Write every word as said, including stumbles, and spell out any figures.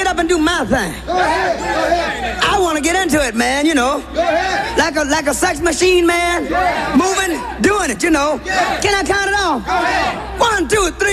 up and do my thing. Go ahead. Go ahead. I want to get into it, man, you know. Go ahead. Like a like a sex machine, man. Yeah. Moving, doing it, you know. Yeah. Can I count it off? Go ahead. One, two, three.